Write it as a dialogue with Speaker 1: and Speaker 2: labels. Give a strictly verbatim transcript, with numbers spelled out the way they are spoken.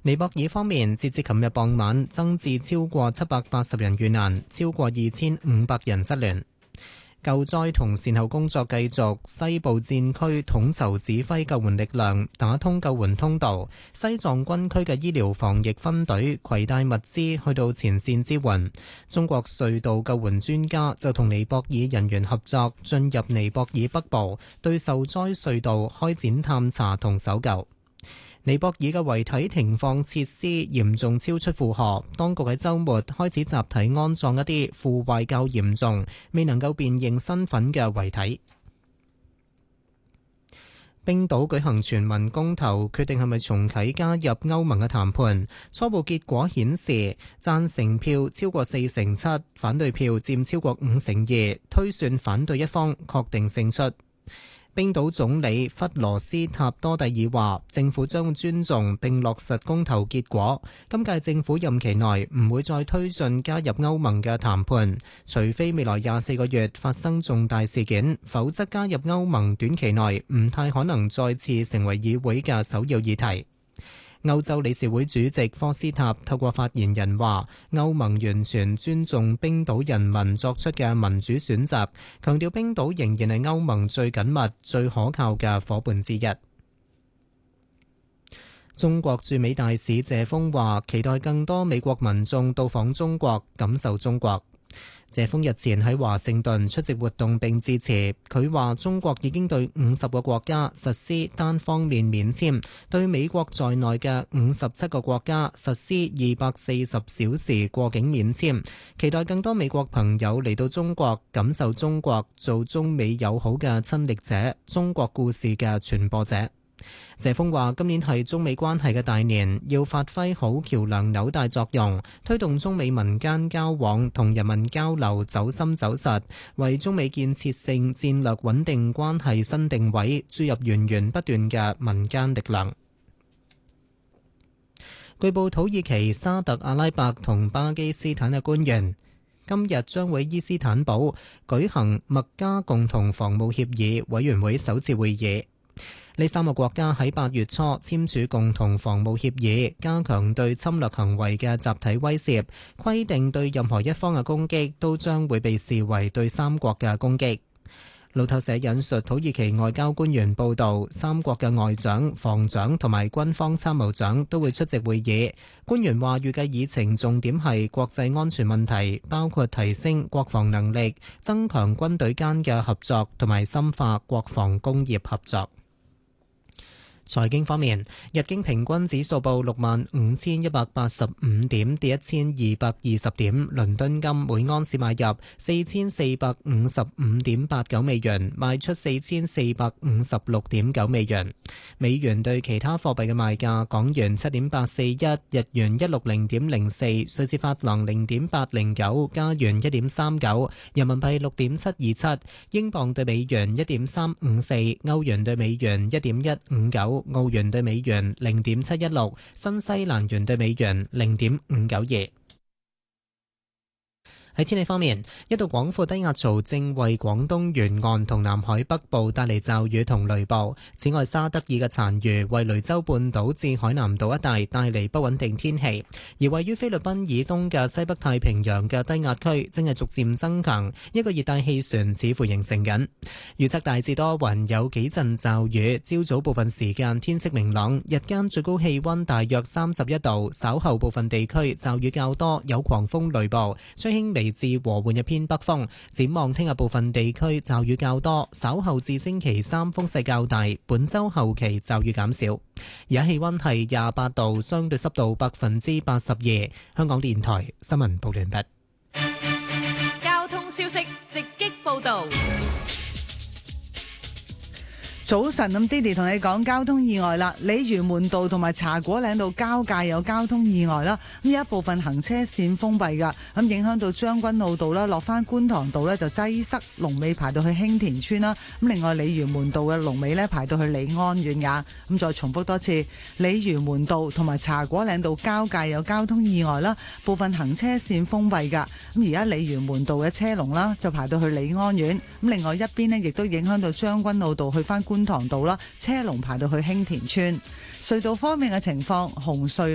Speaker 1: 尼泊爾方面，截至琴日傍晚，增至超過七百八十人遇難，超過二千五百人失聯。救災同善後工作繼續，西部戰區統籌指揮救援力量打通救援通道，西藏軍區嘅醫療防疫分隊攜帶物資去到前線支援。中國隧道救援專家就同尼泊爾人員合作，進入尼泊爾北部，對受災隧道開展探查同搜救。尼泊爾嘅遺體停放設施嚴重超出負荷，當局喺週末開始集體安葬一啲腐壞較嚴重、未能夠辨認身份嘅遺體。冰島舉行全民公投，決定係咪重啟加入歐盟嘅談判。初步結果顯示，贊成票超過四成七，反對票佔超過五成二，推算反對一方確定勝出。冰島總理弗羅斯塔多蒂爾話，政府將尊重並落實公投結果。今屆政府任期內唔會再推進加入歐盟嘅談判，除非未來廿四個月發生重大事件，否則加入歐盟短期內唔太可能再次成為議會嘅首要議題。歐洲理事會主席科斯塔透過發言人話，歐盟完全尊重冰島人民作出嘅民主選擇，強調冰島仍然係歐盟最緊密、最可靠嘅夥伴之一。中國駐美大使謝鋒話，期待更多美國民眾到訪中國，感受中國。謝鋒日前喺華盛頓出席活動並致辭，佢話中國已經對五十個國家實施單方面免簽，對美國在內嘅五十七個國家實施二百四十小時過境免簽，期待更多美國朋友嚟到中國，感受中國，做中美友好嘅親歷者，中國故事嘅傳播者。謝鋒話：今年係中美關係嘅大年，要發揮好橋梁紐帶作用，推動中美民間交往同人民交流走深走實，為中美建設性戰略穩定關係新定位，注入源源不斷嘅民間力量。據報土耳其、沙特阿拉伯同巴基斯坦嘅官員今日將會伊斯坦堡舉行麥加共同防務協議委員會首次會議。呢三個國家喺八月初簽署共同防務協議，加強對侵略行為嘅集體威懾，規定對任何一方嘅攻擊都將會被視為對三國嘅攻擊。路透社引述土耳其外交官員報導，三國嘅外長、防長同埋軍方參謀長都會出席會議。官員話，預計議程重點係國際安全問題，包括提升國防能力、增強軍隊間嘅合作同埋深化國防工業合作。財經方面，日經平均指數報六萬五千一百八十五點，跌一千二百二十點。倫敦金每盎司買入四千四百五十五點八九美元，賣出四千四百五十六點九美元。美元對其他貨幣嘅賣價：港元七點八四一，日元一六零點零四，瑞士法郎零點八零九，加元一點三九，人民幣六點七二七，英鎊對美元一點三五四，歐元對美元一點一五九。澳元對美元零點七一六，新西蘭元對美元零點五九二。喺天氣方面，一道廣闊低壓槽正為廣東沿岸同南海北部帶嚟驟雨同雷暴。此外，沙德爾嘅殘餘為雷州半島至海南島一帶帶嚟不穩定天氣。而位於菲律賓以東嘅西北太平洋嘅低壓區正係逐漸增強，一個熱帶氣旋似乎形成緊。預測大致多雲，有幾陣驟雨。朝早部分時間天色明朗，日間最高氣溫大約三十一度。稍後部分地區驟雨較多，有狂風雷暴，吹輕微至和緩一偏北風。展望聽日部分地區驟雨較多，稍後至星期三風勢較大，本周後期驟雨減少。而家氣溫係廿八度，相對濕度百分之八十二。香港電台新聞報完畢。
Speaker 2: 交通消息直擊報道。
Speaker 3: 早晨，咁 Didi 同你講交通意外啦，鯉魚門道同埋茶果嶺道交界有交通意外啦，咁有一部分行車線封閉噶，咁影響到將軍澳道啦，落翻觀塘道呢就擠塞，龍尾排到去興田村啦。咁另外鯉魚門道嘅龍尾呢排到去利安苑噶。咁再重複多次，鯉魚門道同埋茶果嶺道交界有交通意外啦，部分行車線封閉噶。咁而家鯉魚門道嘅車龍啦就排到去利安苑，咁另外一邊呢亦都影響到將軍澳道去翻觀塘道啦，車龍排到去興田村。隧道方面嘅情況，紅隧